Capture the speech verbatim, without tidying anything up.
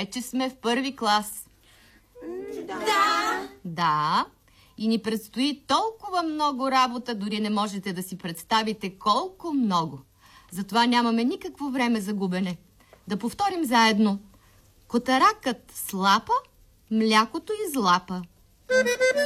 Вече сме в първи клас. Да. Да. И ни предстои толкова много работа, дори не можете да си представите колко много. Затова нямаме никакво време за губене. Да повторим заедно. Котаракът слапа, млякото излапа.